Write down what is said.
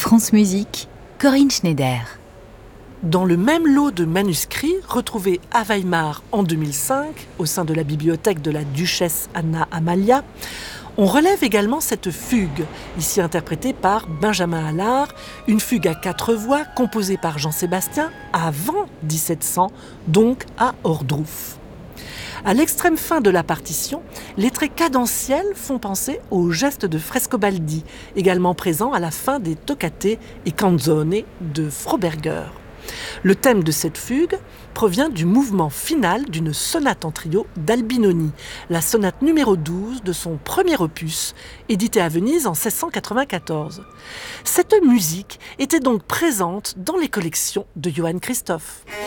France Musique, Corinne Schneider. Dans le même lot de manuscrits retrouvés à Weimar en 2005, au sein de la bibliothèque de la duchesse Anna Amalia, on relève également cette fugue, ici interprétée par Benjamin Allard, une fugue à 4 voix composée par Jean-Sébastien avant 1700, donc à Ohrdruf. À l'extrême fin de la partition, les traits cadentiels font penser au geste de Frescobaldi, également présent à la fin des toccate et canzone de Froberger. Le thème de cette fugue provient du mouvement final d'une sonate en trio d'Albinoni, la sonate numéro 12 de son premier opus, édité à Venise en 1694. Cette musique était donc présente dans les collections de Johann Christoph.